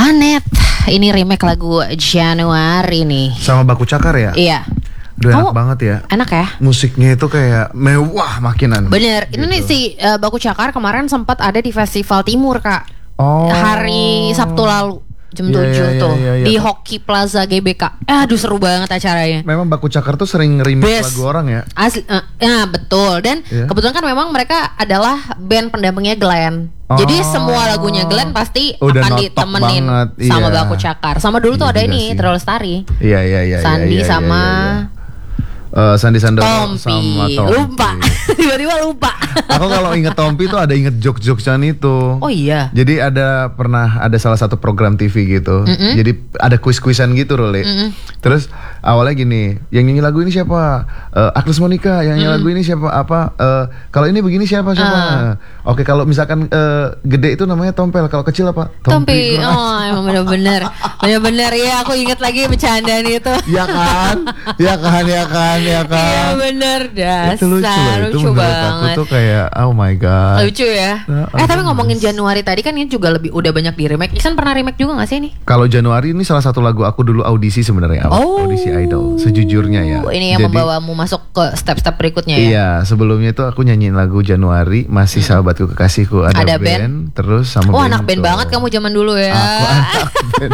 Anet, ini remake lagu Januari nih. Sama Baku Cakar ya? Iya. Udah enak banget ya. Enak ya? Musiknya itu kayak mewah makinan. Bener, gitu. ini nih si Baku Cakar kemarin sempat ada di Festival Timur, Kak. Oh. Hari Sabtu lalu jam 7 tuh di Hoki Plaza GBK. Aduh seru banget acaranya. Memang Baku Cakar tuh sering remake lagu orang ya. Asli, ya betul. Dan kebetulan kan memang mereka adalah band pendampingnya Glenn. Jadi semua lagunya Glenn pasti udah akan ditemenin banget, sama Baku Cakar. Sama dulu tuh ada ini Terlalu Lestari. Iya. Sandi sama Sandi Sandoro sama Tompi. Lupa. Tiba-tiba lupa. Aku kalau inget Tompi tuh ada inget jokes-jokesan itu. Oh iya. Jadi pernah ada salah satu program TV gitu. Jadi ada kuis-kuisan gitu Role. Terus awalnya gini, yang nyanyi lagu ini siapa? Agnes Monica. Yang nyanyi lagu ini siapa? Kalau ini begini siapa? Oke, kalau misalkan gede itu namanya Tompel. Kalau kecil apa? Tompi. Oh, emang bener-bener. Bener-bener ya, aku inget lagi bercandaan itu. Iya kan? Iya bener dasar. Itu lucu banget. Aku tuh kayak oh my god. Lucu ya. Tapi ngomongin Januari tadi kan ini juga udah banyak di remake. Iksan pernah remake juga gak sih ini? Kalau Januari ini salah satu lagu aku dulu audisi sebenarnya. Audisi Idol. Sejujurnya ya. Ini yang membawamu masuk ke step-step berikutnya ya. Iya, sebelumnya itu aku nyanyiin lagu Januari, Masih Sahabatku Kekasihku, ada band. Terus sama band. Anak band banget kamu zaman dulu ya. Aku anak band.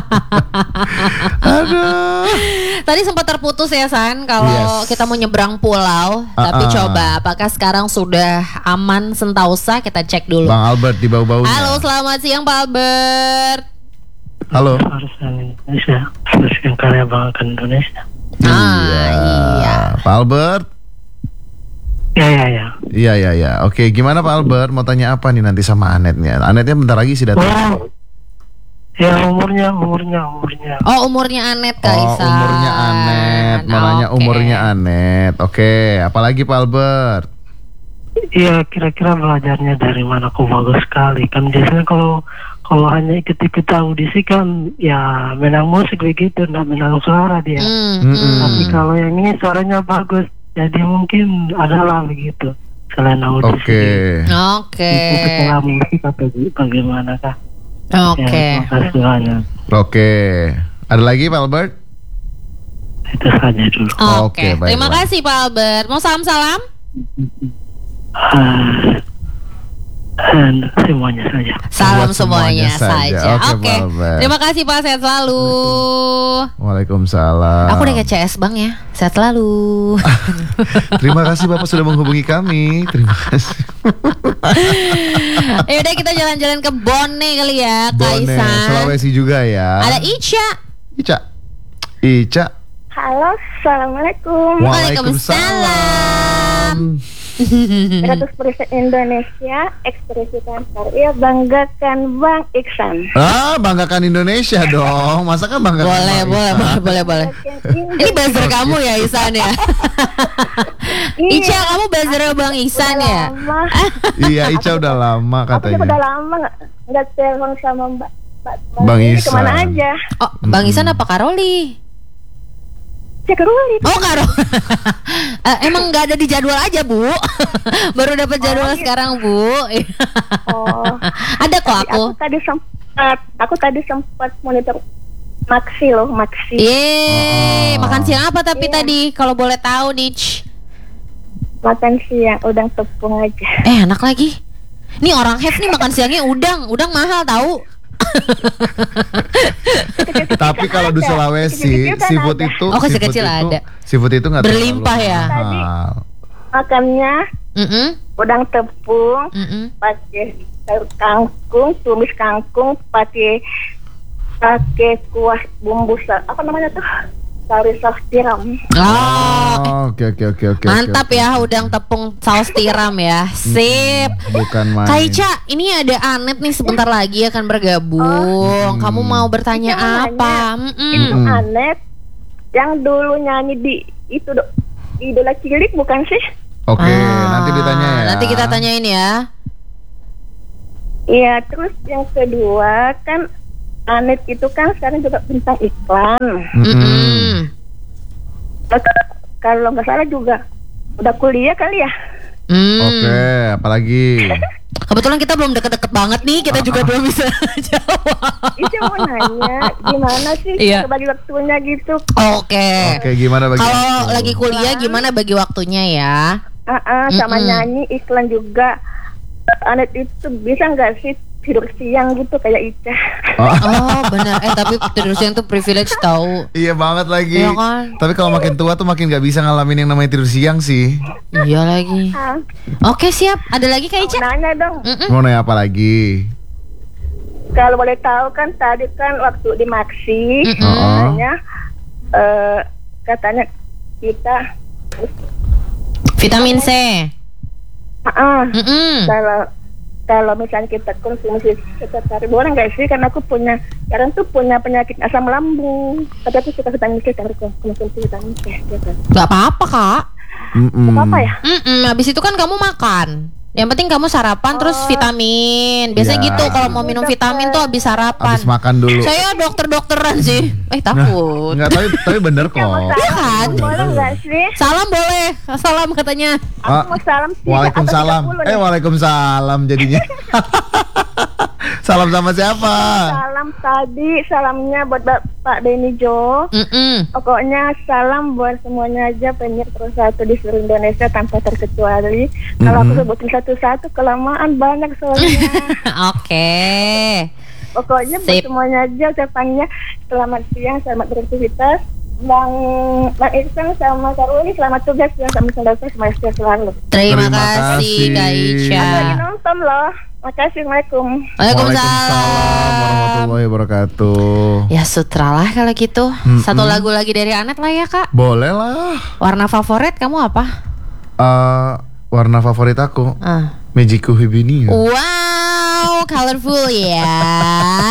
Aduh. Tadi sempat terputus ya San, kalau kita mau nyebrang pulau. Tapi coba, apakah sekarang sudah aman Sentausa? Kita cek dulu. Bang Albert di bau-baunya. Halo, selamat siang Pak Albert. Halo. Indonesia, yang karya banggakan Indonesia. Iya. Pak Albert. Iya. Oke, gimana Pak Albert? Mau tanya apa nih nanti sama Anetnya? Anetnya bentar lagi sih datang. Ya umurnya. Oh umurnya Anet Kaisa. Umurnya Anet. Mau nanya umurnya Anet. Oke, apalagi Pak Albert? Iya, kira-kira belajarnya dari mana? Kok bagus sekali. Kan biasanya kalau hanya ikut-ikut audisi kan ya menang musik begitu, nggak menang suara dia. Tapi kalau yang ini suaranya bagus, jadi mungkin adalah begitu selain audisi. Oke. Setelah musik atau bagaimana kah? Oke. Oke. Ada lagi Pak Albert? Itu saja dulu. Oke. Terima kasih Pak Albert. Mau salam-salam? Semuanya saja. Salam semuanya saja. Oke. Terima kasih Pak, sehat selalu. Waalaikumsalam. Aku udah kayak CS Bang ya. Sehat selalu. Terima kasih Bapak sudah menghubungi kami. Terima kasih. Yaudah kita jalan-jalan ke Bone kali ya, Kaisa. Sulawesi juga ya. Ada Ica. Halo, assalamualaikum. Waalaikumsalam. 100% Indonesia, ekspresikan karya, banggakan Bang Iksan. Banggakan Indonesia dong. Masa kan banggakan? Boleh. Ini buzzer kamu ya Ihsan ya. Ica, kamu buzzer Bang Ihsan ya? Iya, Ica udah lama katanya. Aku udah lama nggak telepon sama Bang Ihsan. Kemana aja? Oh, Bang Ihsan apa Karoli? Karoli. Oh Karoli. Emang nggak ada di jadwal aja Bu. Baru dapat jadwal sekarang Bu. Ada kok aku. Aku tadi sempat monitor Maxi. Makan siang apa tapi tadi kalau boleh tahu nih? Makan siang udang tepung aja. Enak lagi. Nih orang have nih makan siangnya udang mahal tahu. Tapi kalau di Sulawesi seafood itu kecil ada. Seafood itu nggak berlimpah ya. Makannya udang tepung, pakai kangkung, tumis kangkung, pakai kuah bumbu apa namanya tuh? Saus tiram. Oke. Mantap ya udang tepung saus tiram ya. Sip. Bukan main. Kaica, ini ada Anet nih sebentar lagi akan bergabung. Kamu mau bertanya apa? Anet yang dulu nyanyi di itu Idola Cilik bukan sih? Oke, nanti ditanya ya. Nanti kita tanyain ya. Iya, terus yang kedua kan Anet itu kan sekarang juga bintang iklan. Kalau nggak salah juga udah kuliah kali ya. Oke, apalagi? Kebetulan kita belum deket-deket banget nih, kita juga belum bisa jawab. Itu mau nanya gimana sih bagi waktunya gitu. Oke, gimana bagi kalau lagi kuliah gimana bagi waktunya ya? Sama nyanyi, iklan juga. Anet itu bisa nggak sih tidur siang gitu kayak Ica? Oh benar, tapi tidur siang tuh privilege tahu. Iya banget lagi. Iya kan? Tapi kalau makin tua tuh makin nggak bisa ngalamin yang namanya tidur siang sih. Iya lagi. Oke siap. Ada lagi Kak Ica? Nanya dong. Mau nanya apa lagi? Kalau boleh tahu kan tadi kan waktu di Maxi, katanya kita vitamin C. Kalau misalnya kita konsumsi setiap hari boleh nggak sih? Karena aku sekarang tuh punya penyakit asam lambung. Tapi aku suka vitamin C, harus konsumsi vitamin C. Gak apa-apa Kak. Gak apa ya? Habis itu kan kamu makan. Yang penting kamu sarapan terus vitamin. Biasanya gitu kalau mau minum vitamin tuh habis sarapan. Habis makan dulu. Saya dokter-dokteran sih. Takut. Enggak, tapi bener kok. Iya kan? Boleh nggak sih? Salam boleh. Salam katanya. Aku mau salam sih. Waalaikumsalam. Waalaikumsalam jadinya. Salam sama siapa? Salam tadi, salamnya buat Pak Benny Jo. Pokoknya salam buat semuanya aja penyiar terus satu di seluruh Indonesia tanpa terkecuali. Kalau aku sebutin satu-satu kelamaan banyak soalnya. Oke. Pokoknya buat semuanya aja ucapannya selamat siang, selamat beraktivitas. Bang Iksan sama Karuli selamat tugas ya, sampai selesai semester selalu. Terima kasih Kak Ica. Aku lagi nonton loh. Makasih, Assalamualaikum. Waalaikumsalam warahmatullahi wabarakatuh. Ya sutra lah kalau gitu. Satu lagu lagi dari Anet lah ya Kak. Boleh lah. Warna favorit kamu apa? Warna favorit aku Magiku Hibini. Wow, colorful ya.